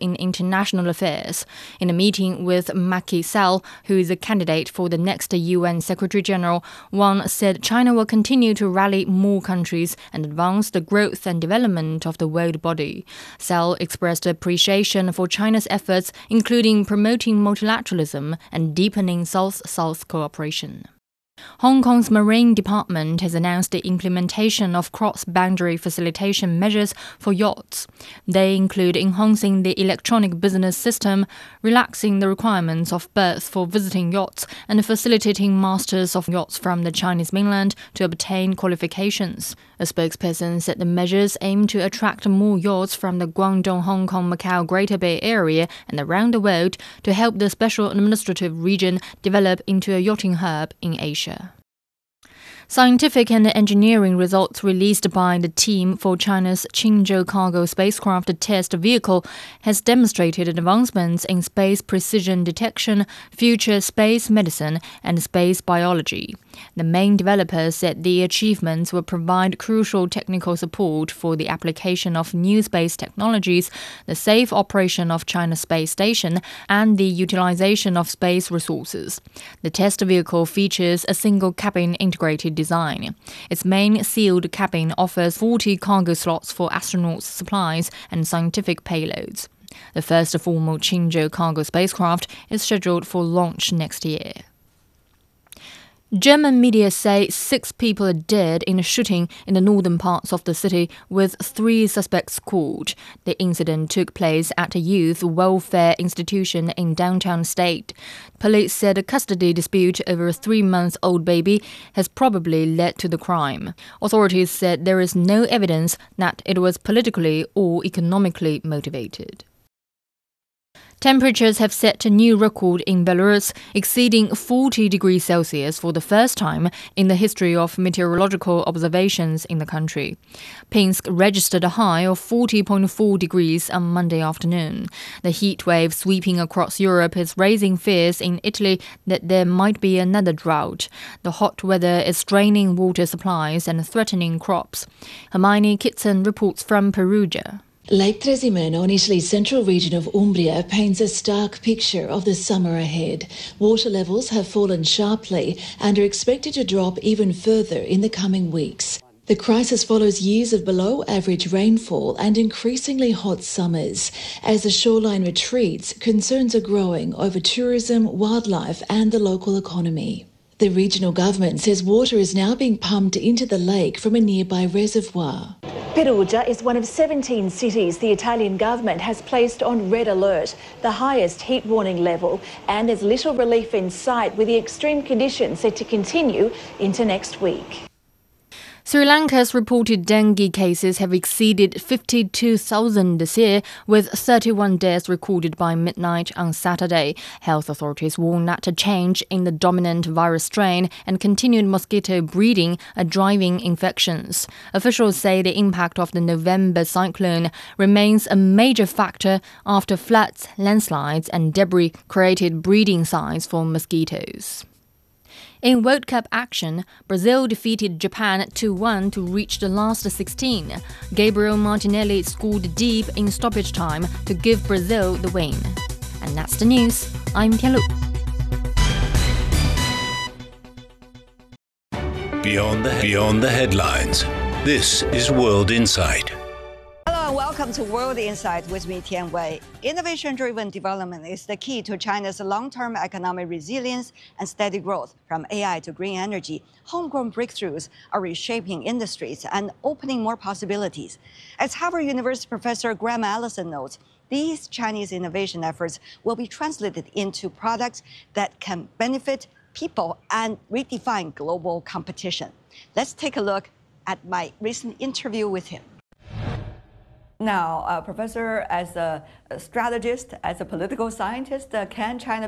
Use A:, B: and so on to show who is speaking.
A: in International Affairs. In a meeting with Macky Sall, who is a candidate for the next UN Secretary-General, Wang said China will continue to rally more countries and advance the growth and development of the world body. Sall expressed appreciation for China's efforts, including promoting multilateralism and deepening South-South cooperation. Hong Kong's Marine Department has announced the implementation of cross-boundary facilitation measures for yachts. They include enhancing the electronic business system, relaxing the requirements of berths for visiting yachts, and facilitating masters of yachts from the Chinese mainland to obtain qualifications. A spokesperson said the measures aim to attract more yachts from the Guangdong, Hong Kong, Macau Greater Bay Area and around the world to help the special administrative region develop into a yachting hub in Asia. Scientific and engineering results released by the team for China's Qingzhou cargo spacecraft test vehicle has demonstrated advancements in space precision detection, future space medicine, and space biology. The main developer said the achievements will provide crucial technical support for the application of new space technologies, the safe operation of China's space station, and the utilization of space resources. The test vehicle features a single cabin integrated design. Its main sealed cabin offers 40 cargo slots for astronauts' supplies and scientific payloads. The first formal Qingzhou cargo spacecraft is scheduled for launch next year. German media say 6 people are dead in a shooting in the northern parts of the city, with 3 suspects caught. The incident took place at a youth welfare institution in downtown state. Police said a custody dispute over a 3-month-old baby has probably led to the crime. Authorities said there is no evidence that it was politically or economically motivated. Temperatures have set a new record in Belarus, exceeding 40 degrees Celsius for the first time in the history of meteorological observations in the country. Pinsk registered a high of 40.4 degrees on Monday afternoon. The heat wave sweeping across Europe is raising fears in Italy that there might be another drought. The hot weather is straining water supplies and threatening crops. Hermione Kitson reports from Perugia.
B: Lake Trasimeno in Italy's central region of Umbria paints a stark picture of the summer ahead. Water levels have fallen sharply and are expected to drop even further in the coming weeks. The crisis follows years of below-average rainfall and increasingly hot summers. As the shoreline retreats, concerns are growing over tourism, wildlife and the local economy. The regional government says water is now being pumped into the lake from a nearby reservoir.
C: Perugia is one of 17 cities the Italian government has placed on red alert, the highest heat warning level, and there's little relief in sight, with the extreme conditions set to continue into next week.
A: Sri Lanka's reported dengue cases have exceeded 52,000 this year, with 31 deaths recorded by midnight on Saturday. Health authorities warn that a change in the dominant virus strain and continued mosquito breeding are driving infections. Officials say the impact of the November cyclone remains a major factor after floods, landslides and debris created breeding sites for mosquitoes. In World Cup action, Brazil defeated Japan 2-1 to reach the last 16. Gabriel Martinelli scored deep in stoppage time to give Brazil the win. And that's the news. I'm Tianlu.
D: Beyond the headlines. This is World Insight.
E: Welcome to World Insight with me, Tian Wei. Innovation-driven development is the key to China's long-term economic resilience and steady growth. From AI to green energy, homegrown breakthroughs are reshaping industries and opening more possibilities. As Harvard University professor Graham Allison notes, these Chinese innovation efforts will be translated into products that can benefit people and redefine global competition. Let's take a look at my recent interview with him. Now, Professor, as a strategist, as a political scientist, can China